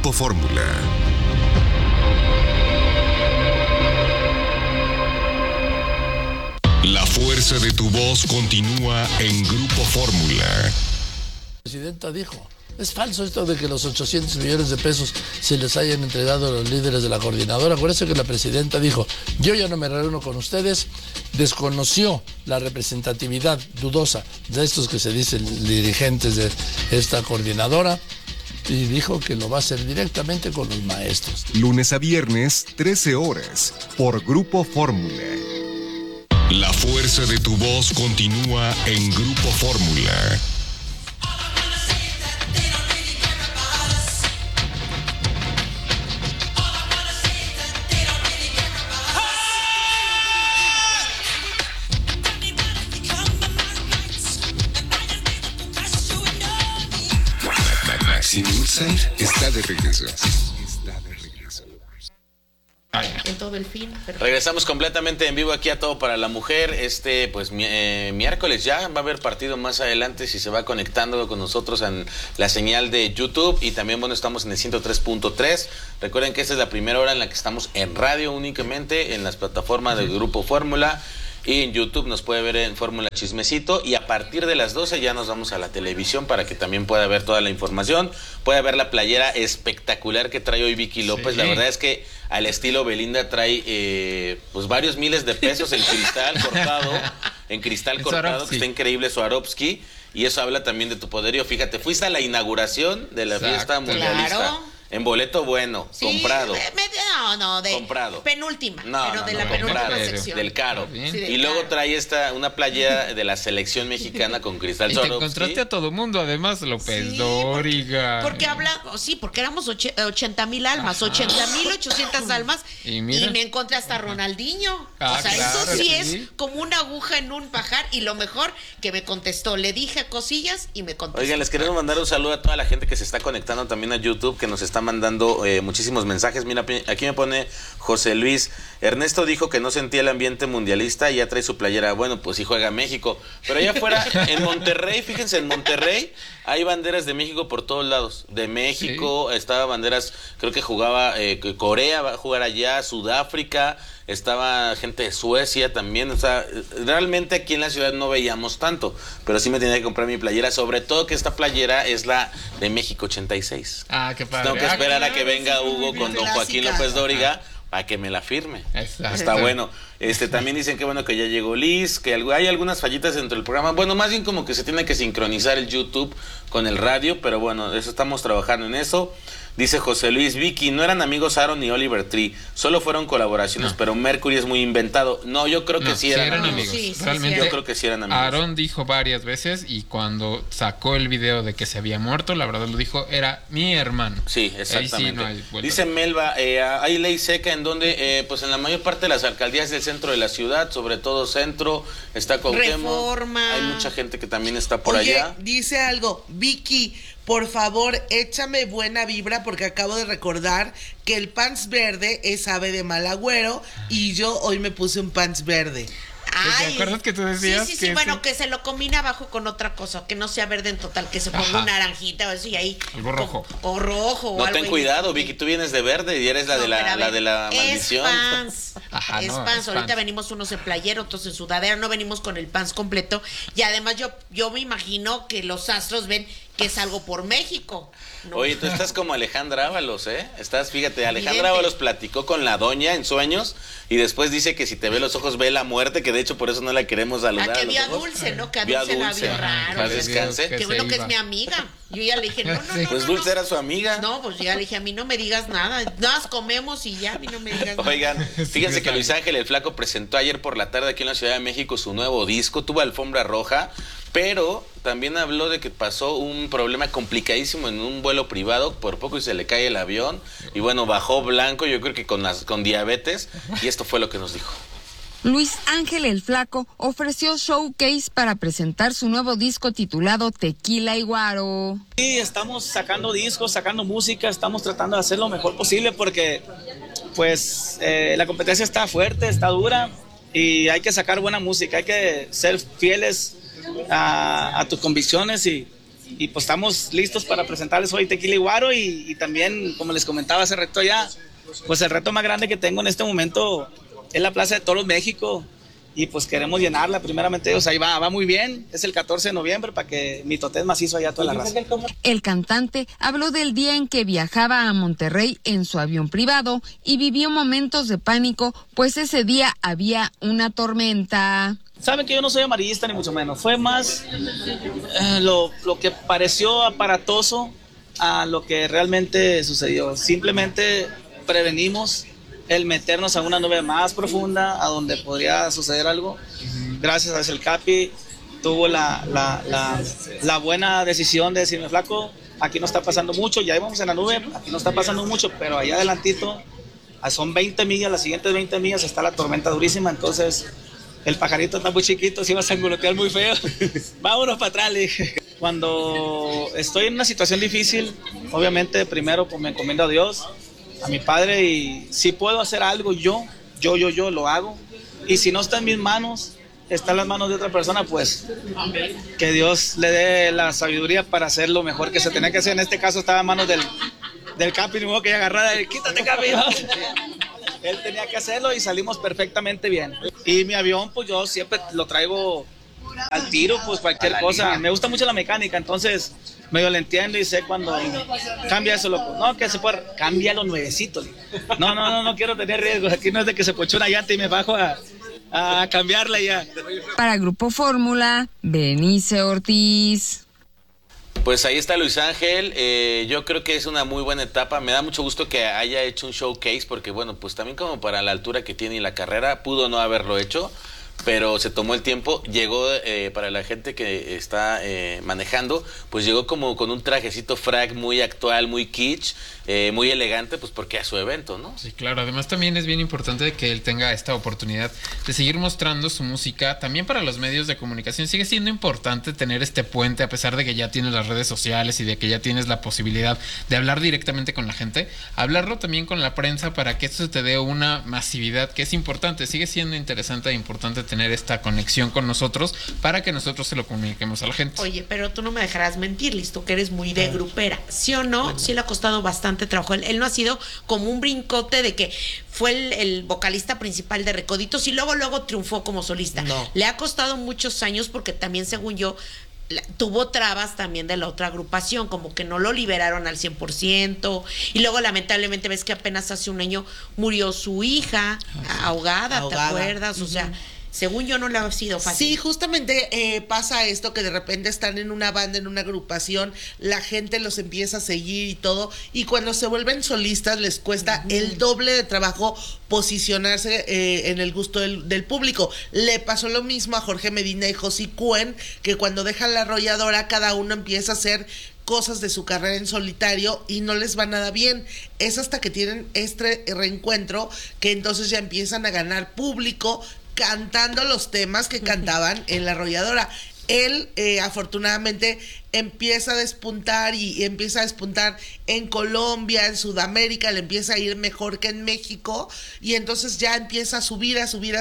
Grupo Fórmula. La fuerza de tu voz continúa en Grupo Fórmula. La presidenta dijo, es falso esto de que los 800 millones de pesos se les hayan entregado a los líderes de la coordinadora. Acuérdense que la presidenta dijo, yo ya no me reúno con ustedes, desconoció la representatividad dudosa de estos que se dicen dirigentes de esta coordinadora y dijo que lo va a hacer directamente con los maestros. Lunes a viernes, 13 horas, por Grupo Fórmula. La fuerza de tu voz continúa en Grupo Fórmula. Maximum Insight está de regreso. En todo el fin. Regresamos completamente en vivo aquí a Todo para la Mujer. Miércoles ya va a haber partido más adelante si se va conectando con nosotros en la señal de YouTube y también estamos en el 103.3. Recuerden que esta es la primera hora en la que estamos en radio únicamente, en las plataformas del Grupo Fórmula. Y en YouTube nos puede ver en Fórmula Chismecito y a partir de las 12 ya nos vamos a la televisión para que también pueda ver toda la información, pueda ver la playera espectacular que trae hoy Vicky López. Sí. La verdad es que al estilo Belinda trae pues varios miles de pesos en cristal cortado, que está increíble, Swarovski, y eso habla también de tu poderío. Fíjate, fuiste a la inauguración de la fiesta mundialista. Claro. En boleto bueno, sí, comprado. Comprado. Penúltima. De la penúltima sección. Del caro. Sí, y luego trae una playera de la selección mexicana con cristal y Swarovski. Te encontraste a todo mundo, además, López Dóriga. Porque éramos 80,000 almas, 80,800 almas. Y me encontré hasta Ronaldinho. Claro, eso sí es como una aguja en un pajar. Y lo mejor que me contestó, le dije cosillas y me contestó. Oigan, les queremos mandar un saludo a toda la gente que se está conectando también a YouTube, que nos está mandando muchísimos mensajes. Mira, aquí me pone José Luis: Ernesto dijo que no sentía el ambiente mundialista y ya trae su playera. Bueno, pues sí juega México, pero allá afuera en Monterrey, fíjense, en Monterrey hay banderas de México por todos lados. De México, sí. Estaba banderas, creo que jugaba Corea, va a jugar allá, Sudáfrica, estaba gente de Suecia también. O sea, realmente aquí en la ciudad no veíamos tanto, pero sí me tenía que comprar mi playera, sobre todo que esta playera es la de México 86. Ah, qué padre. Tengo que esperar a que venga Hugo con don Joaquín López Dóriga para que me la firme. Exacto. Está bueno. También dicen que bueno que ya llegó Liz, que hay algunas fallitas dentro del programa. Bueno, más bien como que se tiene que sincronizar el YouTube con el radio, pero bueno, eso estamos trabajando en eso. Dice José Luis: Vicky, no eran amigos Aaron y Oliver Tree, solo fueron colaboraciones, pero Mercury es muy inventado. No, yo creo que sí eran amigos. Sí, realmente yo creo que sí eran amigos. Aaron dijo varias veces, y cuando sacó el video de que se había muerto, la verdad lo dijo, era mi hermano. Sí, exactamente. Ahí sí no hay dice Melba, hay ley seca en donde, pues en la mayor parte de las alcaldías del centro de la ciudad, sobre todo centro, está Cuauhtémoc. Reforma. Hay mucha gente que también está por allá. Dice algo, Vicky, por favor, échame buena vibra porque acabo de recordar que el pants verde es ave de mal agüero y yo hoy me puse un pants verde. ¿Te acuerdas que tú decías? Sí, bueno, que se lo combina abajo con otra cosa, que no sea verde en total, que se ponga un naranjita o eso y ahí. Algo rojo. O rojo o no, algo. ten cuidado, Vicky, tú vienes de verde y eres la de la maldición. Es pants. Ahorita venimos unos en playero, otros en sudadera, no venimos con el pants completo. Y además yo me imagino que los astros ven que es algo por México. No. Oye, tú estás como Alejandra Ábalos, ¿eh? Fíjate, Alejandra Ábalos platicó con la doña en sueños y después dice que si te ve los ojos ve la muerte, que de hecho por eso no la queremos saludar. Que vio a Dulce, ¿no? Que a Dulce la vio raro. Paz descanse. Qué bueno que es mi amiga. Yo ya le dije, no. Pues Dulce era su amiga. No, pues ya le dije, a mí no me digas nada. Nos comemos y ya, a mí no me digas nada. Oigan, fíjense que Luis Ángel el Flaco presentó ayer por la tarde aquí en la Ciudad de México su nuevo disco, tuvo alfombra roja, pero también habló de que pasó un problema complicadísimo en un vuelo privado, por poco y se le cae el avión, y bueno, bajó blanco, yo creo que con diabetes, y esto fue lo que nos dijo. Luis Ángel el Flaco ofreció showcase para presentar su nuevo disco titulado Tequila y Guaro. Sí, estamos sacando discos, sacando música, estamos tratando de hacer lo mejor posible porque pues la competencia está fuerte, está dura y hay que sacar buena música, hay que ser fieles a tus convicciones y y pues estamos listos para presentarles hoy Tequila y Guaro y también, como les comentaba hace rato ya, pues el reto más grande que tengo en este momento es la Plaza de Toros México y pues queremos llenarla primeramente Dios, ahí va muy bien, es el 14 de noviembre para que mi totés macizo allá toda la raza. El cantante habló del día en que viajaba a Monterrey en su avión privado y vivió momentos de pánico, pues ese día había una tormenta. Saben que yo no soy amarillista ni mucho menos, fue más lo que pareció aparatoso a lo que realmente sucedió. Simplemente prevenimos el meternos a una nube más profunda, a donde podría suceder algo. Gracias a el Capi tuvo la buena decisión de decirme, flaco, aquí no está pasando mucho, ya íbamos en la nube, aquí no está pasando mucho, pero allá adelantito, son 20 millas, las siguientes 20 millas está la tormenta durísima, entonces el pajarito está muy chiquito, se iba a sangolotear muy feo. Vámonos para atrás, le dije. Cuando estoy en una situación difícil, obviamente primero pues me encomiendo a Dios, a mi padre, y si puedo hacer algo yo lo hago, y si no está en mis manos, está en las manos de otra persona, pues que Dios le dé la sabiduría para hacer lo mejor que se tenía que hacer. En este caso estaba en manos del Capi, ni modo que agarrara, quítate Capi. Él tenía que hacerlo y salimos perfectamente bien. Y mi avión, pues yo siempre lo traigo al tiro, pues cualquier cosa. Me gusta mucho la mecánica, entonces medio le entiendo y sé cuando cambia eso, loco. No, que se puede, cámbialo nuevecito. No quiero tener riesgos. Aquí no es de que se pochó una llanta y me bajo a cambiarla ya. Para Grupo Fórmula, Benice Ortiz. Pues ahí está Luis Ángel, yo creo que es una muy buena etapa, me da mucho gusto que haya hecho un showcase, porque bueno, pues también como para la altura que tiene y la carrera, pudo no haberlo hecho, pero se tomó el tiempo, llegó para la gente que está manejando, pues llegó como con un trajecito frag muy actual, muy kitsch, muy elegante, pues porque es su evento, ¿no? Sí, claro, además también es bien importante que él tenga esta oportunidad de seguir mostrando su música, también para los medios de comunicación sigue siendo importante tener este puente, a pesar de que ya tienes las redes sociales y de que ya tienes la posibilidad de hablar directamente con la gente, hablarlo también con la prensa para que esto te dé una masividad que es importante, sigue siendo interesante e importante tener esta conexión con nosotros para que nosotros se lo comuniquemos a la gente. Oye, pero tú no me dejarás mentir, listo, que eres muy de grupera, ¿sí o no? Sí le ha costado bastante trabajo. Él no ha sido como un brincote de que fue el vocalista principal de Recoditos y luego triunfó como solista. No. Le ha costado muchos años porque también, según yo, tuvo trabas también de la otra agrupación, como que no lo liberaron al 100%, y luego lamentablemente ves que apenas hace un año murió su hija ahogada. ¿Te acuerdas? O sea, según yo no le ha sido fácil. Sí, justamente pasa esto, que de repente están en una banda, en una agrupación, la gente los empieza a seguir y todo, y cuando se vuelven solistas les cuesta el doble de trabajo posicionarse en el gusto del público. Le pasó lo mismo a Jorge Medina y Josie Cuen, que cuando dejan la arrolladora cada uno empieza a hacer cosas de su carrera en solitario y no les va nada bien. Es hasta que tienen este reencuentro que entonces ya empiezan a ganar público cantando los temas que cantaban en la arrolladora. Él afortunadamente empieza a despuntar y empieza a despuntar en Colombia, en Sudamérica, le empieza a ir mejor que en México, y entonces ya empieza a subir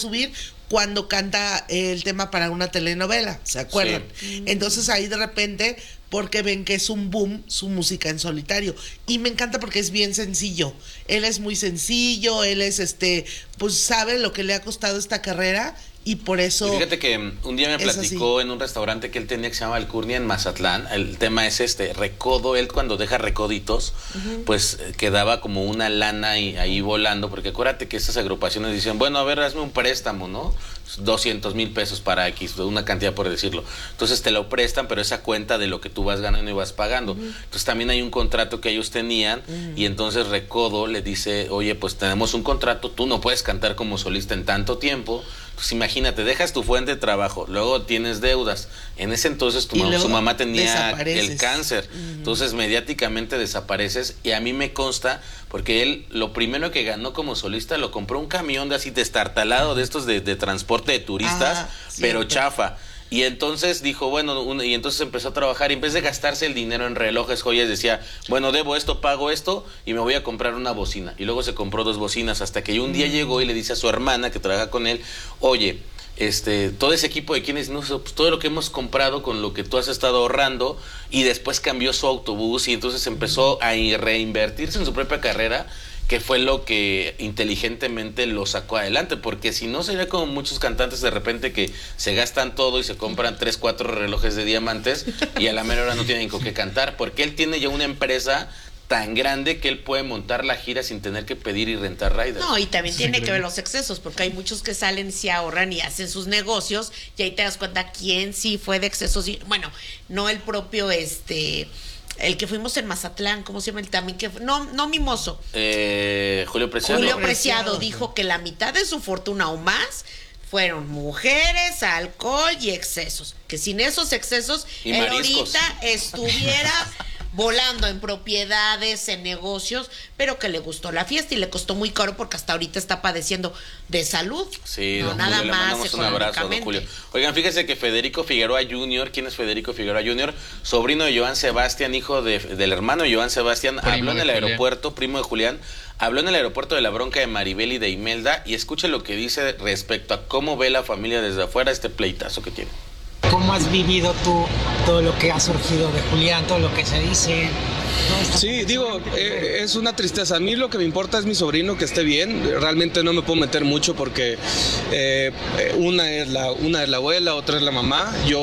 cuando canta el tema para una telenovela, ¿se acuerdan? Sí. Entonces ahí de repente, porque ven que es un boom su música en solitario, y me encanta porque es bien sencillo. Él es muy sencillo, él es pues sabe lo que le ha costado esta carrera, y por eso. Y fíjate que un día me platicó en un restaurante que él tenía que se llama Alcurnia en Mazatlán. El tema es Recodo. Él cuando deja Recoditos, pues quedaba como una lana ahí volando, porque acuérdate que estas agrupaciones dicen, bueno, a ver, hazme un préstamo, ¿no? 200,000 pesos para X, una cantidad por decirlo. Entonces te lo prestan, pero esa cuenta de lo que tú vas ganando y vas pagando. Entonces también hay un contrato que ellos tenían, y entonces Recodo le dice, oye, pues tenemos un contrato, tú no puedes cantar como solista en tanto tiempo. Pues imagínate, dejas tu fuente de trabajo, luego tienes deudas. En ese entonces su mamá tenía el cáncer, entonces mediáticamente desapareces, y a mí me consta, porque él lo primero que ganó como solista lo compró un camión de así destartalado, de estos de transporte de turistas, pero chafa. Y entonces dijo, bueno, y entonces empezó a trabajar, y en vez de gastarse el dinero en relojes, joyas, decía, bueno, debo esto, pago esto, y me voy a comprar una bocina. Y luego se compró 2 bocinas, hasta que un día llegó y le dice a su hermana, que trabaja con él, oye, todo ese equipo de quienes no, pues, todo lo que hemos comprado con lo que tú has estado ahorrando, y después cambió su autobús y entonces empezó a reinvertirse en su propia carrera, que fue lo que inteligentemente lo sacó adelante, porque si no sería como muchos cantantes de repente que se gastan todo y se compran 3, 4 relojes de diamantes y a la mera hora no tienen con qué cantar, porque él tiene ya una empresa tan grande que él puede montar la gira sin tener que pedir y rentar riders. No, y también tiene que ver los excesos, porque hay muchos que salen, se ahorran y hacen sus negocios, y ahí te das cuenta quién sí fue de excesos. Y, bueno, no el propio, el que fuimos en Mazatlán, ¿cómo se llama? El también que no Mimoso. Julio Preciado. Julio Preciado dijo que la mitad de su fortuna o más fueron mujeres, alcohol y excesos. Que sin esos excesos, y él mariscos. ahorita estuviera volando en propiedades, en negocios, pero que le gustó la fiesta y le costó muy caro porque hasta ahorita está padeciendo de salud. Sí, no, don nada Julio, le más mandamos un abrazo, don Julio. Oigan, fíjense que Federico Figueroa Jr., ¿quién es Federico Figueroa Jr.? Sobrino de Joan Sebastián, hijo del hermano de Joan Sebastián, habló en el aeropuerto, primo de Julián, habló en el aeropuerto de la bronca de Maribel y de Imelda, y escuche lo que dice respecto a cómo ve la familia desde afuera este pleitazo que tiene. ¿Cómo has vivido tú todo lo que ha surgido de Julián, todo lo que se dice? Sí, digo, es una tristeza. A mí lo que me importa es mi sobrino, que esté bien. Realmente no me puedo meter mucho porque una es la abuela, otra es la mamá. Yo